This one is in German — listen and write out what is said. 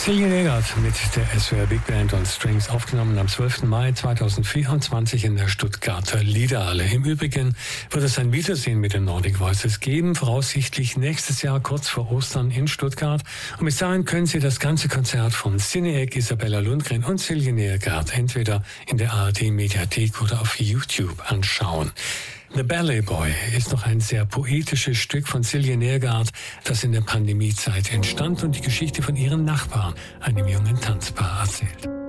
Silje Negert mit der SWR Big Band und Strings, aufgenommen am 12. Mai 2024 in der Stuttgarter Liederhalle. Im Übrigen wird es ein Wiedersehen mit den Nordic Voices geben, voraussichtlich nächstes Jahr kurz vor Ostern in Stuttgart. Und bis dahin können Sie das ganze Konzert von Cineac, Isabella Lundgren und Silje Negert entweder in der ARD Mediathek oder auf YouTube anschauen. The Ballet Boy ist noch ein sehr poetisches Stück von Silje Negert, das in der Pandemiezeit entstand und die Geschichte von ihren Nachbarn, einem jungen Tanzpaar, erzählt.